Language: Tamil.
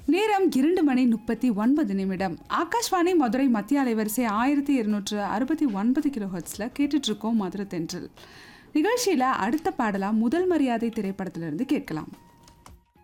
நேரம் 2:39. ஆகாஷ்வாணி மதுரை மத்திய அலைவரிசை 1269 கிலோஹெர்ட்ஸ்ல கேட்டுட்டு இருக்கோம் மதுரை தென்றல் நிகழ்ச்சியில. அடுத்த பாடலா முதல் மரியாதை திரைப்படத்திலிருந்து கேட்கலாம்.